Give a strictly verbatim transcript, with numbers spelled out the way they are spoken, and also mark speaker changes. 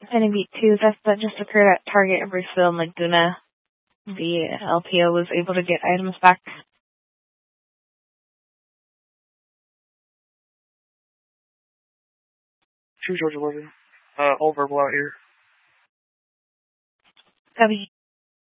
Speaker 1: Penny Beat two, that, that just occurred at Target in Bruceville and Laguna. The L P O was able to get items back.
Speaker 2: two Georgia Logan. Uh, all verbal out here.
Speaker 1: Copy.